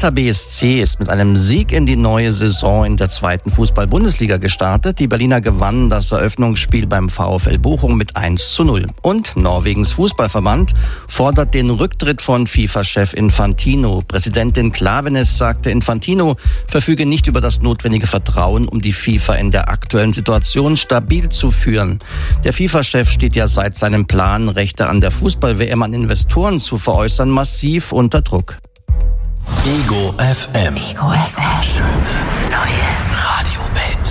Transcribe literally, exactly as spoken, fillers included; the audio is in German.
Hertha B S C ist mit einem Sieg in die neue Saison in der zweiten Fußball-Bundesliga gestartet. Die Berliner gewannen das Eröffnungsspiel beim VfL Bochum mit eins zu null. Und Norwegens Fußballverband fordert den Rücktritt von FIFA-Chef Infantino. Präsidentin Klaveness sagte, Infantino verfüge nicht über das notwendige Vertrauen, um die FIFA in der aktuellen Situation stabil zu führen. Der FIFA-Chef steht ja seit seinem Plan, Rechte an der Fußball-W M an Investoren zu veräußern, massiv unter Druck. Ego F M. Ego F M. Schöne neue Radiowelt.